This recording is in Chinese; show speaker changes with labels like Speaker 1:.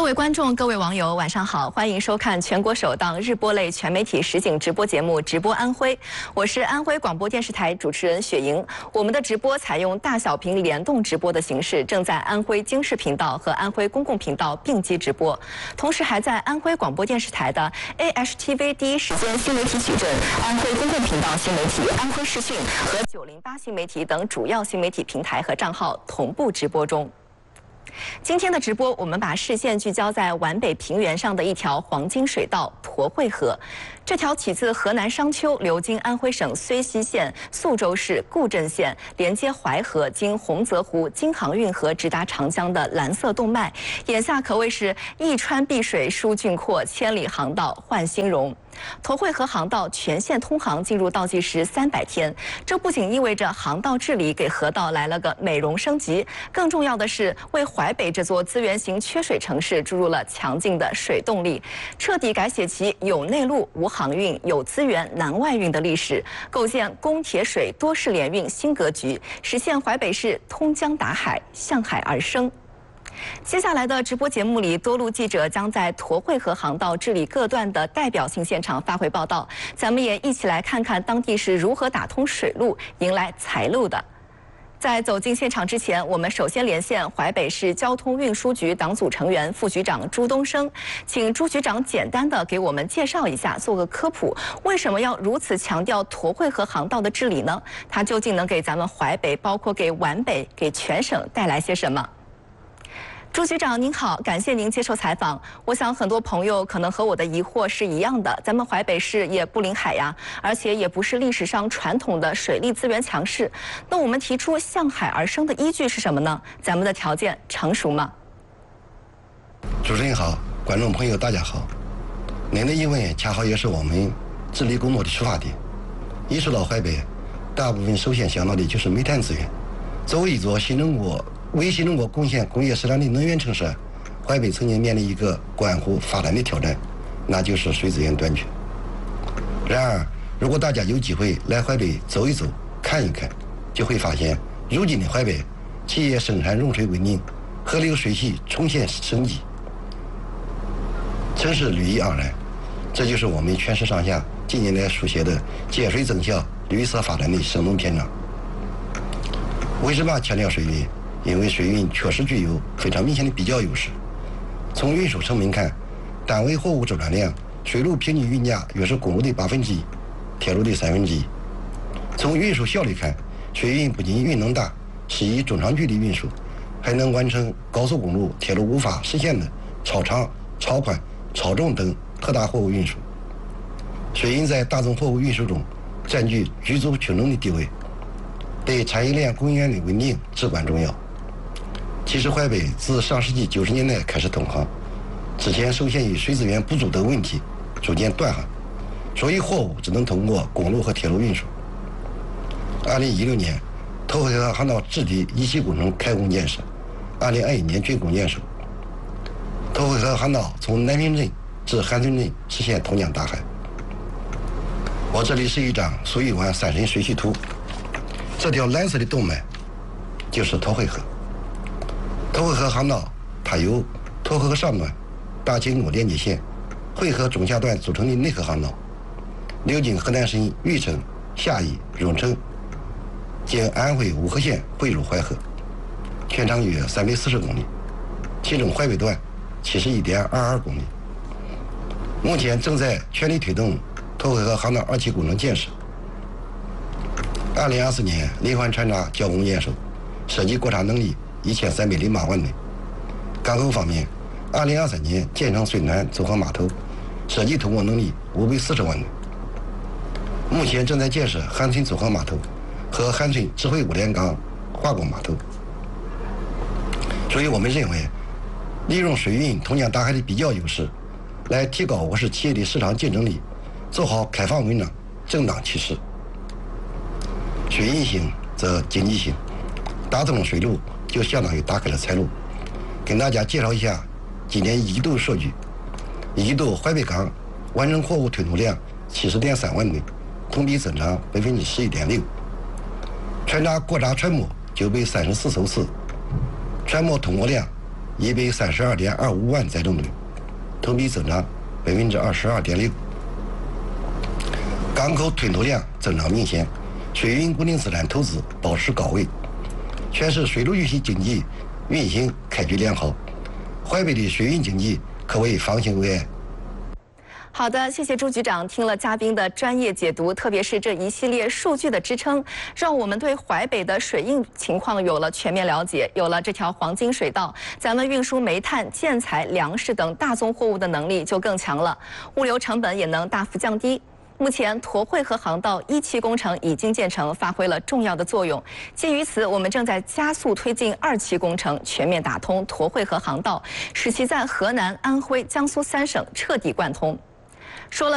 Speaker 1: 位观众、各位网友，晚上好，欢迎收看全国首档日播类全媒体实景直播节目《直播安徽》，我是安徽广播电视台主持人雪莹。我们的直播采用大小屏联动直播的形式，正在安徽经视频道和安徽公共频道并机直播，同时还在安徽广播电视台的 AHTV 第一时间新媒体矩阵、安徽公共频道新媒体、安徽视讯和908新媒体等主要新媒体平台和账号同步直播中。今天的直播，我们把视线聚焦在皖北平原上的一条黄金水道——沱惠河。这条起自河南商丘，流经安徽省睢溪县宿州市固镇县，连接淮河，经洪泽湖、京杭运河，直达长江的蓝色动脉，眼下可谓是一川碧水疏浚阔，千里航道焕新容。沱惠河航道全线通航进入倒计时300天，这不仅意味着航道治理给河道来了个美容升级，更重要的是为淮北这座资源型缺水城市注入了强劲的水动力，彻底改写其有内陆无航运、有资源难外运的历史，构建供铁水多式联运新格局，实现淮北市通江达海、向海而生。接下来的直播节目里，多路记者将在沱惠河航道治理各段的代表性现场发回报道。咱们也一起来看看当地是如何打通水路，迎来财路的。在走进现场之前，我们首先连线淮北市交通运输局党组成员、副局长朱东升，请朱局长简单的给我们介绍一下，做个科普，为什么要如此强调沱惠河航道的治理呢？它究竟能给咱们淮北，包括给皖北、给全省带来些什么？朱局长您好，感谢您接受采访。我想很多朋友可能和我的疑惑是一样的，咱们淮北市也不临海呀，而且也不是历史上传统的水利资源强势。那我们提出向海而生的依据是什么呢？咱们的条件成熟吗？
Speaker 2: 主持人好，观众朋友大家好。您的疑问恰好也是我们治理工作的出发点。一说到淮北，大部分首先想到的就是煤炭资源。作为一座为新中国贡献工业生产的能源城市，淮北曾经面临一个关乎发展的挑战，那就是水资源短缺。然而，如果大家有机会来淮北走一走、看一看，就会发现，如今的淮北企业生产用水稳定，河流水系重现生机，城市绿意盎然。这就是我们全市上下近年来书写的节水增效、绿色发展的生动篇章。为什么强调水运？因为水运确实具有非常明显的比较优势。从运输成本看，单位货物周转量，水路平均运价约是公路的1/8，铁路的1/3。从运输效率看，水运不仅运能大，适宜中长距离运输，还能完成高速公路、铁路无法实现的超长、超宽、超重等特大货物运输。水运在大宗货物运输中占据举足轻重的地位，对产业链供应链的稳定至关重要。其实淮北自上世纪90年代开始通航，之前受限于水资源不足等问题，逐渐断航，所以货物只能通过公路和铁路运输。2016年，沱惠河航道制堤一期工程开工建设，2021年竣工建设。沱惠河航道从南平镇至韩村镇实现通江达海。我这里是一张苏玉湾3深水系图，这条蓝色的动脉就是沱惠河。沱惠河航道它由沱河上段大清沟连接线、惠河中下段组成的内河航道，流经河南省禹城、夏邑、荣成，经安徽五河县汇入淮河，全长约340公里，其中淮北段71.22公里。目前正在全力推动沱惠河航道2期工程建设。2024年连环穿插交工验收，设计过查能力1308万吨。港口方面，2023年建成绥南综合码头，设计通过能力540万吨。目前正在建设韩村综合码头和韩村智慧五连港化工码头。所以我们认为，利用水运通江达海的比较优势，来提高我市企业的市场竞争力，做好开放文章，正当其时。水运行则经济性，打通水路就相当于打开了财路。跟大家介绍一下今年一季度数据：一季度淮北港完成货物吞吐量70.3万吨，同比增长11.6%。船闸过闸船舶934艘次，船舶通过量 132.25万载动率，同比增长22.6%。港口吞吐量增长明显，水运固定资产投资保持高位，全市水陆运输经济运行开局良好，淮北的水运经济可谓方兴未艾。
Speaker 1: 好的，谢谢朱局长。听了嘉宾的专业解读，特别是这一系列数据的支撑，让我们对淮北的水运情况有了全面了解。有了这条黄金水道，咱们运输煤炭、建材、粮食等大宗货物的能力就更强了，物流成本也能大幅降低。目前，沱惠河航道1期工程已经建成，发挥了重要的作用。基于此，我们正在加速推进2期工程，全面打通沱惠河航道，使其在河南、安徽、江苏3省彻底贯通。说了。